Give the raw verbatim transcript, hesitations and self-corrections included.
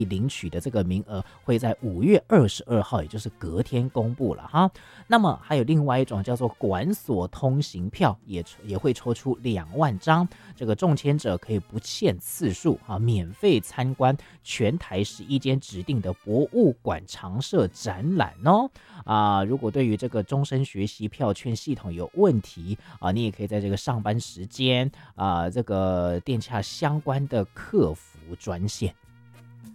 领取的这个名额会在五月二十二号，也就是隔天公布了哈。那么还有另外一种叫做管所通行票，也也会抽出两万张，这个中签者可以不限次数啊，免费参观全台十一间指定的博物馆、常设展览哦。啊，如果对于这个终身学习票券系统有问题啊，你也可以在这个上班时间啊，这个电洽相关的客服专线。